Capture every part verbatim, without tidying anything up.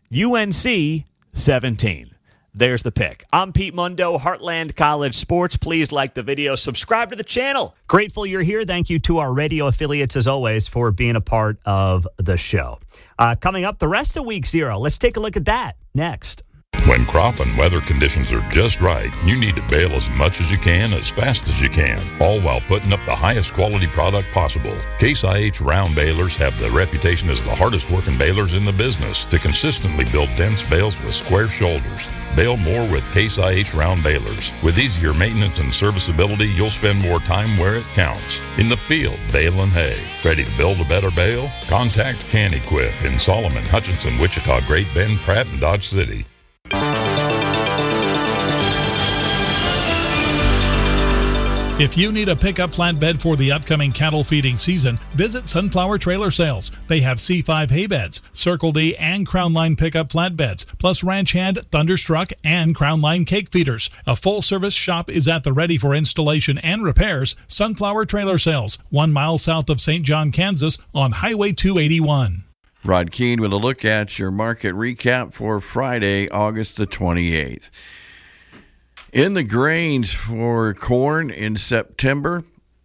U N C seventeen. There's the pick. I'm Pete Mundo, Heartland College Sports. Please like the video, subscribe to the channel. Grateful you're here. Thank you to our radio affiliates, as always, for being a part of the show. Uh, coming up, the rest of week zero. Let's take a look at that next. When crop and weather conditions are just right, you need to bale as much as you can, as fast as you can, all while putting up the highest quality product possible. Case I H round balers have the reputation as the hardest working balers in the business to consistently build dense bales with square shoulders. Bale more with Case I H round balers. With easier maintenance and serviceability, you'll spend more time where it counts. In the field, baling hay. Ready to build a better bale? Contact Can Equip in Solomon, Hutchinson, Wichita, Great Bend, Pratt, and Dodge City. If you need a pickup flatbed for the upcoming cattle feeding season, visit Sunflower Trailer Sales. They have C five hay beds, Circle D and Crown Line pickup flatbeds, plus Ranch Hand, Thunderstruck, and Crown Line cake feeders. A full-service shop is at the ready for installation and repairs. Sunflower Trailer Sales, one mile south of Saint John, Kansas, on Highway two eighty-one. Rod Keene with a look at your market recap for Friday, August the twenty-eighth. In the grains for corn in September,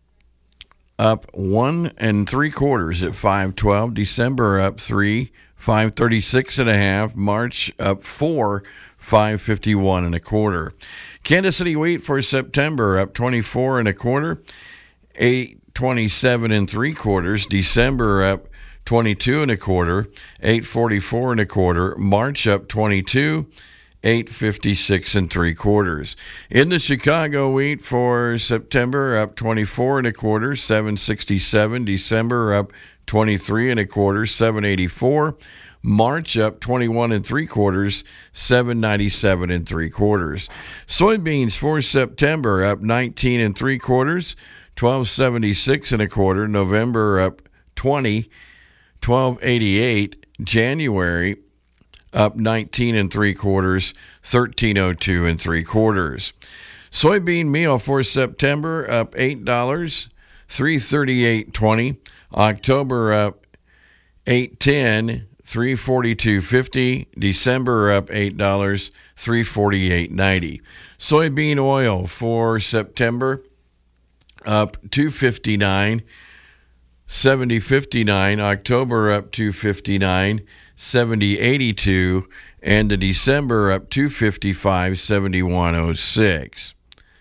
up one and three quarters at five twelve. December up three, five thirty-six and a half. March up four, five fifty-one and a quarter. Kansas City wheat for September up twenty-four and a quarter, eight twenty-seven and three quarters. December up twenty-two and a quarter, eight forty-four and a quarter. March up twenty-two, eight fifty-six and three quarters. In the Chicago wheat for September, up twenty-four and a quarter, seven sixty-seven. December up twenty-three and a quarter, seven eighty-four. March up twenty-one and three quarters, seven ninety-seven and three quarters. Soybeans for September up nineteen and three quarters, twelve seventy-six and a quarter. November up twenty, twelve eighty-eight. January up nineteen and three quarters, thirteen oh two and three quarters. Soybean meal for September up eight dollars, three thirty-eight twenty. October up eight ten, three forty-two fifty. December up eight dollars, three forty-eight ninety. Soybean oil for September up two fifty-nine, seventy fifty-nine. October up two fifty-nine, seventy eighty-two, and the December up two fifty-five, seventy-one oh six.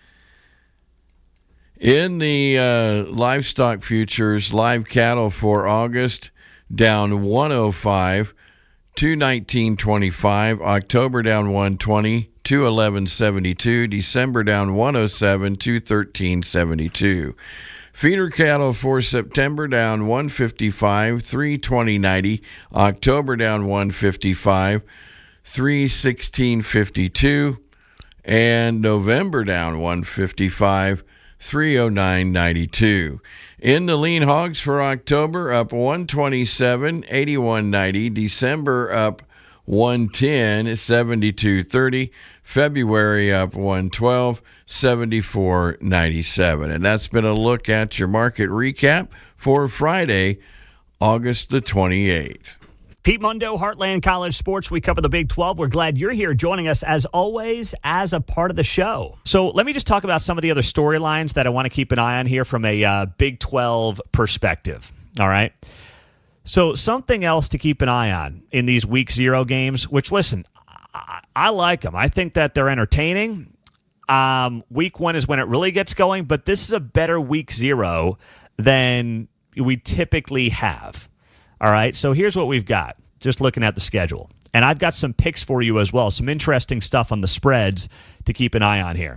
In the uh, livestock futures, live cattle for August down one oh five, two nineteen twenty-five. October down one twenty, two eleven seventy-two. December down one oh seven, two thirteen seventy-two. Feeder cattle for September down one fifty-five, three twenty ninety. October down one fifty-five, three sixteen fifty-two. And November down one fifty-five, three oh nine ninety-two. In the lean hogs for October, up one twenty-seven, eighty-one ninety. December up one ten, seventy-two thirty. February up one twelve, seventy-four ninety-seven. And that's been a look at your market recap for Friday, August the twenty-eighth. Pete Mundo, Heartland College Sports. We cover the Big twelve. We're glad you're here joining us, as always, as a part of the show. So let me just talk about some of the other storylines that I want to keep an eye on here from a uh, Big twelve perspective. All right? So something else to keep an eye on in these Week Zero games, which, listen, I, I like them. I think that they're entertaining. Um, week one is when it really gets going, but this is a better Week Zero than we typically have. All right, so here's what we've got, just looking at the schedule. And I've got some picks for you as well, some interesting stuff on the spreads to keep an eye on here.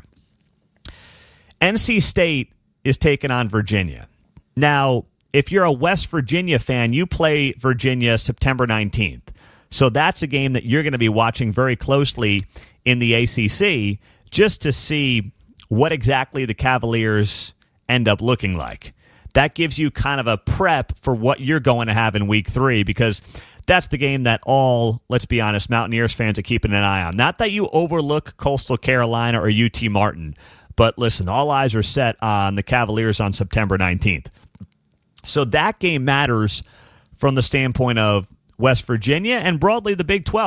N C State is taking on Virginia. Now, if you're a West Virginia fan, you play Virginia September nineteenth. So that's a game that you're going to be watching very closely in the A C C just to see what exactly the Cavaliers end up looking like. That gives you kind of a prep for what you're going to have in week three, because that's the game that all, let's be honest, Mountaineers fans are keeping an eye on. Not that you overlook Coastal Carolina or U T Martin, but listen, all eyes are set on the Cavaliers on September nineteenth. So that game matters from the standpoint of West Virginia and broadly the Big twelve.